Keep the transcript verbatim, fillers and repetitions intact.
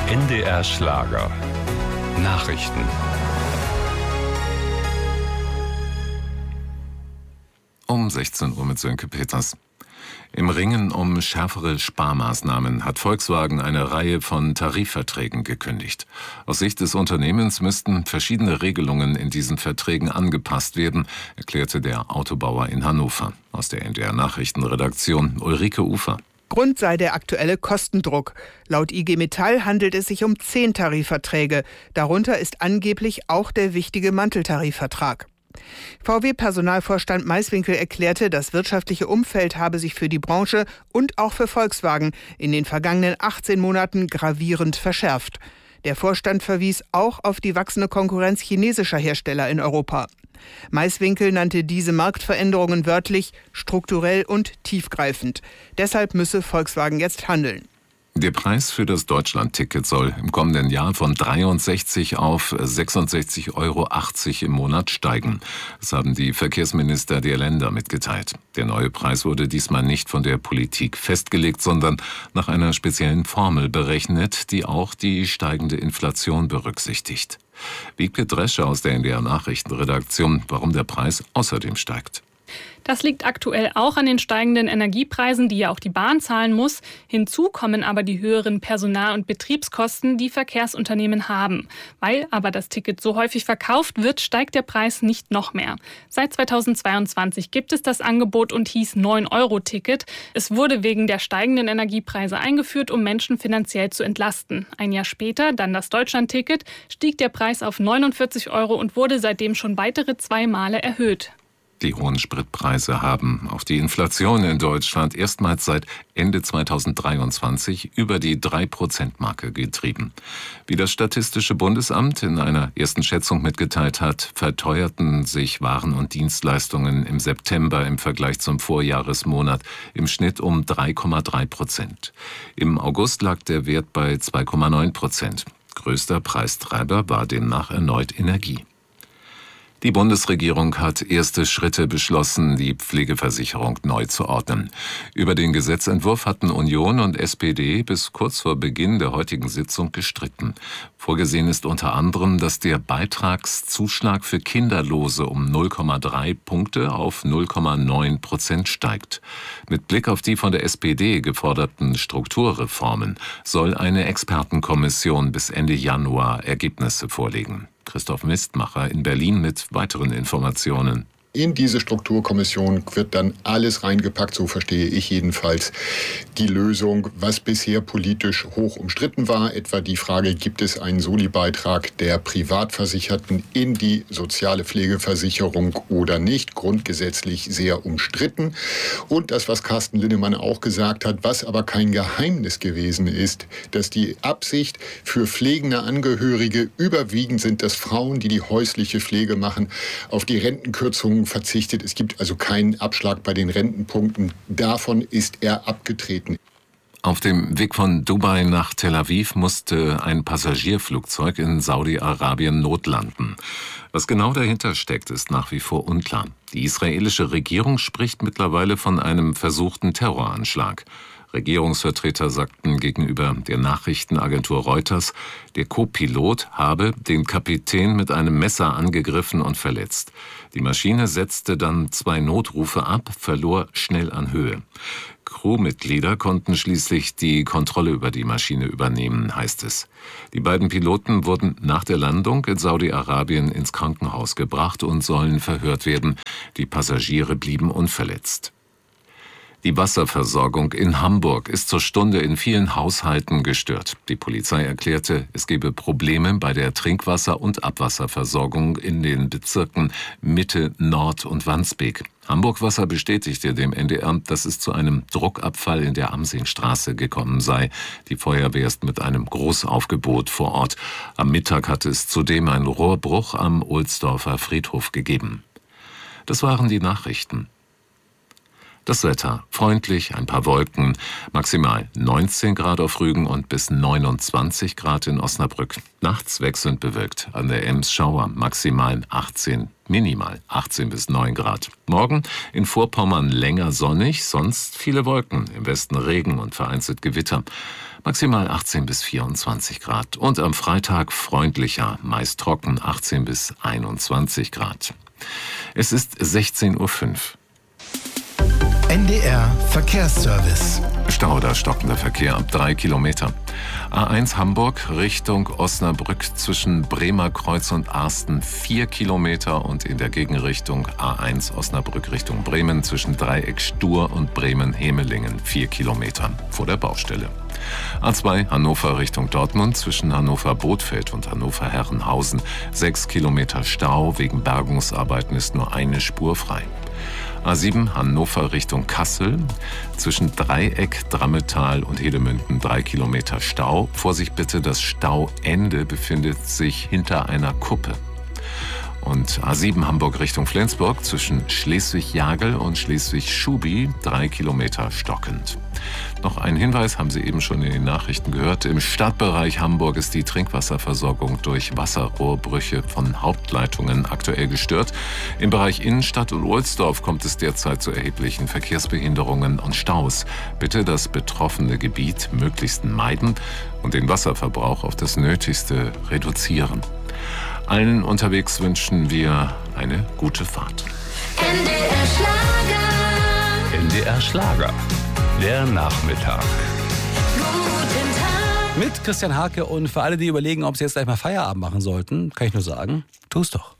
N D R Schlager. Nachrichten. Um sechzehn Uhr mit Sönke Peters. Im Ringen um schärfere Sparmaßnahmen hat Volkswagen eine Reihe von Tarifverträgen gekündigt. Aus Sicht des Unternehmens müssten verschiedene Regelungen in diesen Verträgen angepasst werden, erklärte der Autobauer in Hannover. Aus der N D R Nachrichtenredaktion Ulrike Ufer. Grund sei der aktuelle Kostendruck. Laut I G Metall handelt es sich um zehn Tarifverträge. Darunter ist angeblich auch der wichtige Manteltarifvertrag. V W-Personalvorstand Maiswinkel erklärte, das wirtschaftliche Umfeld habe sich für die Branche und auch für Volkswagen in den vergangenen achtzehn Monaten gravierend verschärft. Der Vorstand verwies auch auf die wachsende Konkurrenz chinesischer Hersteller in Europa. Maiswinkel nannte diese Marktveränderungen wörtlich strukturell und tiefgreifend. Deshalb müsse Volkswagen jetzt handeln. Der Preis für das Deutschland-Ticket soll im kommenden Jahr von dreiundsechzig auf sechsundsechzig Euro achtzig im Monat steigen. Das haben die Verkehrsminister der Länder mitgeteilt. Der neue Preis wurde diesmal nicht von der Politik festgelegt, sondern nach einer speziellen Formel berechnet, die auch die steigende Inflation berücksichtigt. Wiebke Drescher aus der N D R Nachrichtenredaktion, warum der Preis außerdem steigt. Das liegt aktuell auch an den steigenden Energiepreisen, die ja auch die Bahn zahlen muss. Hinzu kommen aber die höheren Personal- und Betriebskosten, die Verkehrsunternehmen haben. Weil aber das Ticket so häufig verkauft wird, steigt der Preis nicht noch mehr. Seit zweitausendzweiundzwanzig gibt es das Angebot und hieß neun Euro Ticket. Es wurde wegen der steigenden Energiepreise eingeführt, um Menschen finanziell zu entlasten. Ein Jahr später, dann das Deutschland-Ticket, stieg der Preis auf neunundvierzig Euro und wurde seitdem schon weitere zwei Male erhöht. Die hohen Spritpreise haben auf die Inflation in Deutschland erstmals seit Ende zweitausenddreiundzwanzig über die drei Prozent Marke getrieben. Wie das Statistische Bundesamt in einer ersten Schätzung mitgeteilt hat, verteuerten sich Waren und Dienstleistungen im September im Vergleich zum Vorjahresmonat im Schnitt um drei Komma drei Prozent. Im August lag der Wert bei zwei Komma neun Prozent. Größter Preistreiber war demnach erneut Energie. Die Bundesregierung hat erste Schritte beschlossen, die Pflegeversicherung neu zu ordnen. Über den Gesetzentwurf hatten Union und S P D bis kurz vor Beginn der heutigen Sitzung gestritten. Vorgesehen ist unter anderem, dass der Beitragszuschlag für Kinderlose um null Komma drei Punkte auf null Komma neun Prozent steigt. Mit Blick auf die von der S P D geforderten Strukturreformen soll eine Expertenkommission bis Ende Januar Ergebnisse vorlegen. Christoph Mistmacher in Berlin mit weiteren Informationen. In diese Strukturkommission wird dann alles reingepackt, so verstehe ich jedenfalls die Lösung, was bisher politisch hoch umstritten war. Etwa die Frage, gibt es einen Solibeitrag der Privatversicherten in die soziale Pflegeversicherung oder nicht? Grundgesetzlich sehr umstritten. Und das, was Carsten Linnemann auch gesagt hat, was aber kein Geheimnis gewesen ist, dass die Absicht für pflegende Angehörige überwiegend sind, dass Frauen, die die häusliche Pflege machen, auf die Rentenkürzungen verzichtet. Es gibt also keinen Abschlag bei den Rentenpunkten. Davon ist er abgetreten. Auf dem Weg von Dubai nach Tel Aviv musste ein Passagierflugzeug in Saudi-Arabien notlanden. Was genau dahinter steckt, ist nach wie vor unklar. Die israelische Regierung spricht mittlerweile von einem versuchten Terroranschlag. Regierungsvertreter sagten gegenüber der Nachrichtenagentur Reuters, der Co-Pilot habe den Kapitän mit einem Messer angegriffen und verletzt. Die Maschine setzte dann zwei Notrufe ab, verlor schnell an Höhe. Crewmitglieder konnten schließlich die Kontrolle über die Maschine übernehmen, heißt es. Die beiden Piloten wurden nach der Landung in Saudi-Arabien ins Krankenhaus gebracht und sollen verhört werden. Die Passagiere blieben unverletzt. Die Wasserversorgung in Hamburg ist zur Stunde in vielen Haushalten gestört. Die Polizei erklärte, es gebe Probleme bei der Trinkwasser- und Abwasserversorgung in den Bezirken Mitte, Nord und Wandsbek. Hamburg Wasser bestätigte dem N D R, dass es zu einem Druckabfall in der Amsingstraße gekommen sei. Die Feuerwehr ist mit einem Großaufgebot vor Ort. Am Mittag hat es zudem einen Rohrbruch am Ohlsdorfer Friedhof gegeben. Das waren die Nachrichten. Das Wetter freundlich, ein paar Wolken, maximal neunzehn Grad auf Rügen und bis neunundzwanzig Grad in Osnabrück. Nachts wechselnd bewölkt, an der Ems Schauer, maximal achtzehn minimal achtzehn bis neun Grad. Morgen in Vorpommern länger sonnig, sonst viele Wolken, im Westen Regen und vereinzelt Gewitter. Maximal achtzehn bis vierundzwanzig Grad. Und am Freitag freundlicher, meist trocken, achtzehn bis einundzwanzig Grad. Es ist sechzehn Uhr fünf. N D R Verkehrsservice. Stau oder stockender Verkehr ab drei Kilometer. A eins Hamburg Richtung Osnabrück zwischen Bremer Kreuz und Arsten vier Kilometer und in der Gegenrichtung A eins Osnabrück Richtung Bremen zwischen Dreieck Stur und Bremen-Hemelingen vier Kilometer vor der Baustelle. A zwei Hannover Richtung Dortmund zwischen Hannover-Bothfeld und Hannover-Herrenhausen sechs Kilometer Stau, wegen Bergungsarbeiten ist nur eine Spur frei. A sieben Hannover Richtung Kassel zwischen Dreieck, Drammetal und Hedemünden drei Kilometer Stau. Vorsicht bitte, das Stauende befindet sich hinter einer Kuppe. Und A sieben Hamburg Richtung Flensburg zwischen Schleswig-Jagel und Schleswig-Schubi drei Kilometer stockend. Noch ein Hinweis, haben Sie eben schon in den Nachrichten gehört. Im Stadtbereich Hamburg ist die Trinkwasserversorgung durch Wasserrohrbrüche von Hauptleitungen aktuell gestört. Im Bereich Innenstadt und Ohlsdorf kommt es derzeit zu erheblichen Verkehrsbehinderungen und Staus. Bitte das betroffene Gebiet möglichst meiden und den Wasserverbrauch auf das Nötigste reduzieren. Allen unterwegs wünschen wir eine gute Fahrt. N D R Schlager. N D R Schlager. Der Nachmittag. Guten Tag. Mit Christian Hake, und für alle, die überlegen, ob sie jetzt gleich mal Feierabend machen sollten, kann ich nur sagen, tu's doch.